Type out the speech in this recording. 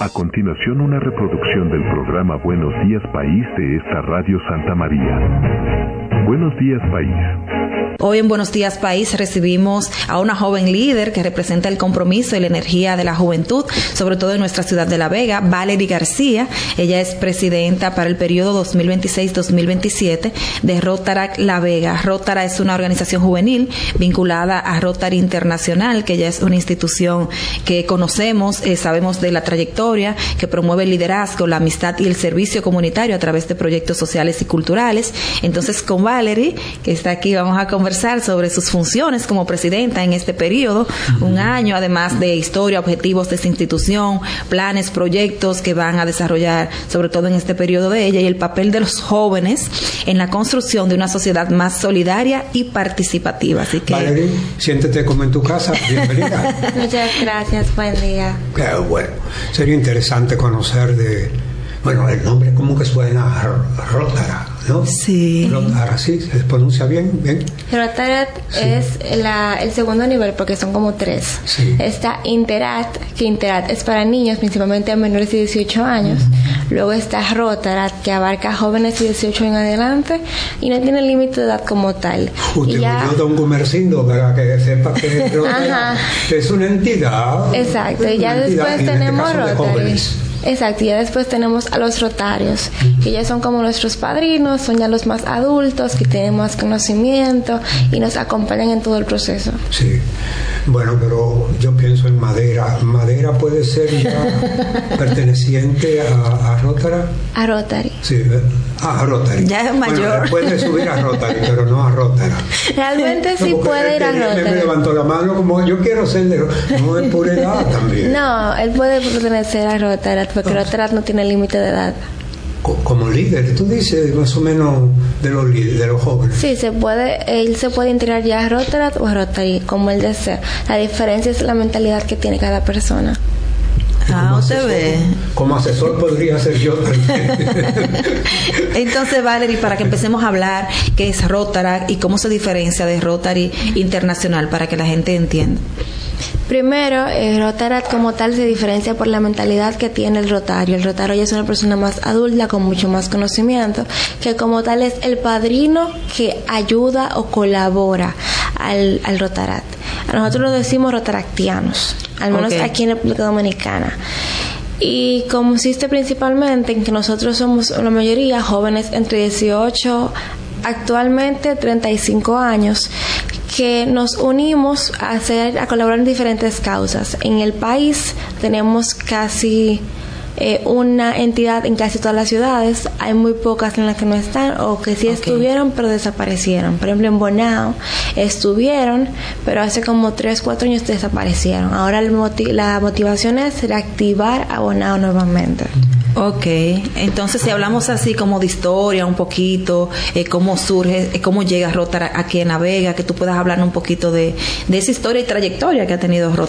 A continuación, una reproducción del programa Buenos Días País de esta Radio Santa María. Buenos Días País. Hoy en Buenos Días País recibimos a una joven líder que representa el compromiso y la energía de la juventud, sobre todo en nuestra ciudad de La Vega, Valery García. Ella es presidenta para el periodo 2026-2027 de Rotaract La Vega. Rotaract es una organización juvenil vinculada a Rotary Internacional, que ya es una institución que conocemos, sabemos de la trayectoria, que promueve el liderazgo, la amistad y el servicio comunitario a través de proyectos sociales y culturales. Entonces, con Valery, que está aquí, vamos a conversar sobre sus funciones como presidenta en este periodo, un año, además de historia, objetivos de esta institución, planes, proyectos que van a desarrollar, sobre todo en este periodo de ella, y el papel de los jóvenes en la construcción de una sociedad más solidaria y participativa. Así que, Valery, siéntete como en tu casa, bienvenida. Muchas gracias, buen día. Bueno, sería interesante conocer el nombre como que suena Rotaract, ¿no? Sí. Rotaract, ¿sí? ¿Se pronuncia bien? Rotaract es el segundo nivel porque son como 3. Sí. Está Interact, que Interact es para niños, principalmente a menores de 18 años. Luego está Rotaract, que abarca jóvenes de 18 en adelante y no tiene límite de edad como tal. Usted me ayuda a un comercindo para que sepa que Rotaract es una entidad. Exacto, y ya después tenemos Rotary. Exacto, y ya después tenemos a los rotarios, que ya son como nuestros padrinos, son ya los más adultos, que tienen más conocimiento y nos acompañan en todo el proceso. Sí, bueno, pero yo pienso en Madera. ¿Madera puede ser ya perteneciente a Rotaract? A Rotary. Sí, a Rotary. Ya es mayor. Bueno, puede subir a Rotary, pero no a Rotaract. Realmente sí puede ir a Rotary. Me levantó la mano como yo quiero ser de Rotary. No es por edad también. No, él puede pertenecer a Rotaract porque Rotaract no tiene límite de edad. Como líder, tú dices más o menos de los jóvenes. Sí, él se puede integrar ya a Rotaract o a Rotary, como él desea. La diferencia es la mentalidad que tiene cada persona. Usted ve. Como asesor podría ser yo también. Entonces, Valery, para que empecemos a hablar qué es Rotaract y cómo se diferencia de Rotary Internacional, para que la gente entienda. Primero, Rotaract como tal se diferencia por la mentalidad que tiene el rotario. El rotario ya es una persona más adulta, con mucho más conocimiento, que como tal es el padrino que ayuda o colabora al Rotaract. A nosotros lo decimos rotaractianos, al menos aquí en República Dominicana. Y consiste principalmente en que nosotros somos la mayoría jóvenes entre 18, actualmente 35 años, que nos unimos a colaborar en diferentes causas. En el país tenemos casi una entidad en casi todas las ciudades. Hay muy pocas en las que no están o que sí estuvieron pero desaparecieron. Por ejemplo, en Bonao estuvieron, pero hace como 3-4 años desaparecieron. Ahora la motivación es reactivar a Bonao nuevamente. Ok, entonces si hablamos así como de historia un poquito, cómo surge, cómo llega Rotaract aquí en La Vega, que tú puedas hablar un poquito de esa historia y trayectoria que ha tenido